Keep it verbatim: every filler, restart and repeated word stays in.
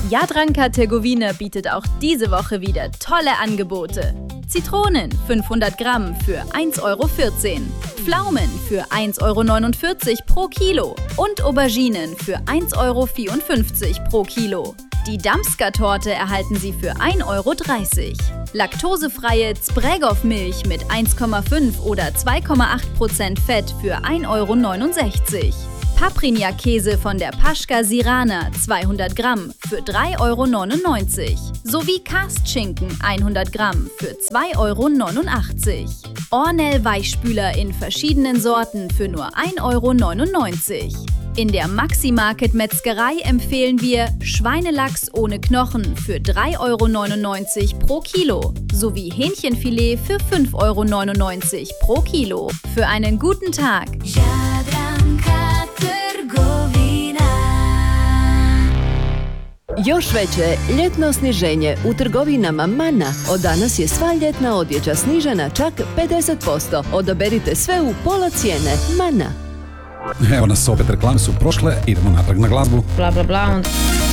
Jadranka Trgovina bietet auch diese Woche wieder tolle Angebote. Zitronen fünfhundert Gramm für eins Euro vierzehn, Pflaumen für eins Euro neunundvierzig pro Kilo und Auberginen für eins Euro vierundfünfzig pro Kilo. Die Damska-Torte erhalten Sie für ein Euro dreißig. Laktosefreie Zbregov-Milch mit eins Komma fünf oder zwei Komma acht Prozent Fett für ein Euro neunundsechzig. Paprika-Käse von der Paschka Sirana zweihundert Gramm für drei Euro neunundneunzig sowie Kastschinken hundert Gramm für zwei Euro neunundachtzig. Ornell Weichspüler in verschiedenen Sorten für nur ein Euro neunundneunzig. In der Maxi-Market Metzgerei empfehlen wir Schweinelachs ohne Knochen für drei Euro neunundneunzig pro Kilo sowie Hähnchenfilet für fünf Euro neunundneunzig pro Kilo. Für einen guten Tag. Još veće ljetno sniženje u trgovinama Mana. Od danas je sva ljetna odjeća snižena čak pedeset posto. Odaberite sve u pola cijene. Mana. Evo nas opet, reklame su prošle, idemo natrag na glazbu. Bla bla bla.